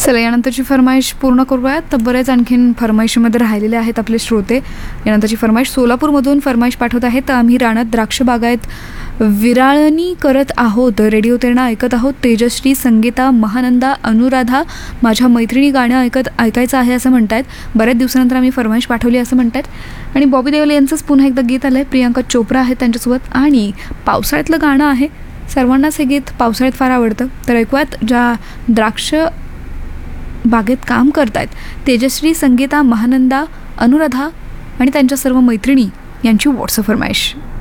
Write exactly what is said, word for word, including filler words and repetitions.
चला यानंतरची फरमाईश पूर्ण करूयात. तर बरेच आणखीन फरमाईशीमध्ये राहिलेले आहेत आपले श्रोते. यानंतरची फरमाईश सोलापूरमधून फरमाईश पाठवत आहेत. आम्ही रानात द्राक्ष बागायत विराळणी करत आहोत, रेडिओ तेरणा ऐकत आहोत. तेजश्री, संगीता, महानंदा, अनुराधा माझ्या मैत्रिणी गाणं ऐकत ऐकायचं आहे असं म्हणतायत. बऱ्याच दिवसानंतर आम्ही फरमाईश पाठवली असं म्हणतात. आणि बॉबी देओल यांचंच पुन्हा एकदा गीत आलं आहे. प्रियांका चोप्रा आहेत त्यांच्यासोबत आणि पावसाळ्यातलं गाणं आहे. सर्वांनाच हे गीत पावसाळ्यात फार आवडतं. तर ऐकूयात ज्या द्राक्ष बागेत काम करतायत तेजश्री, संगीता, महानंदा, अनुराधा आणि त्यांच्या सर्व मैत्रिणी यांची व्हॉट्सअप फरमाईश.